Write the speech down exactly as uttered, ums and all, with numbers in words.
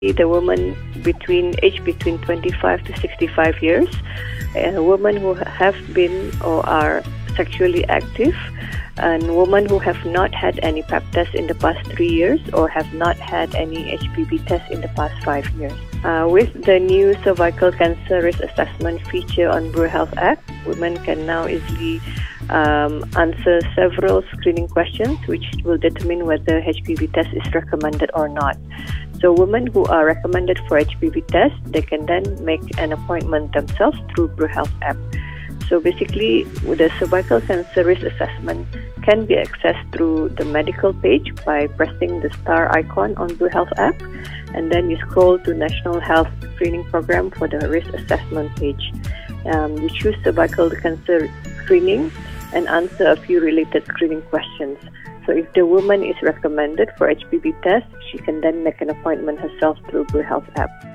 The woman between age between twenty-five to sixty-five years, a women who have been or are sexually active, and women who have not had any Pap test in the past three years or have not had any H P V test in the past five years. Uh, with the new cervical cancer risk assessment feature on Bru Health app, women can now easily um, answer several screening questions which will determine whether H P V test is recommended or not. So women who are recommended for H P V test, they can then make an appointment themselves through Bru Health app. So basically, the cervical cancer risk assessment can be accessed through the medical page by pressing the star icon on Bru Health app, and then you scroll to National Health Screening Program for the risk assessment page. Um, you choose cervical cancer screening and answer a few related screening questions. So if the woman is recommended for H P V test, she can then make an appointment herself through Bru Health app.